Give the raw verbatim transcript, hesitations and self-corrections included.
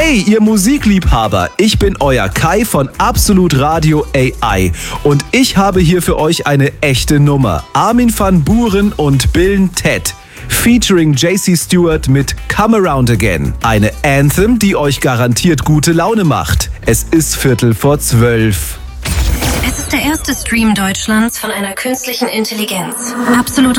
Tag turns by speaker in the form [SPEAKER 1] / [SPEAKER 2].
[SPEAKER 1] Hey, ihr Musikliebhaber, ich bin euer Kai von Absolut Radio A I und ich habe hier für euch eine echte Nummer. Armin van Buuren und Bill Ted. Featuring J C Stewart mit Come Around Again. Eine Anthem, die euch garantiert gute Laune macht. Es ist Viertel vor zwölf.
[SPEAKER 2] Es ist der erste Stream Deutschlands von einer künstlichen Intelligenz. Absolut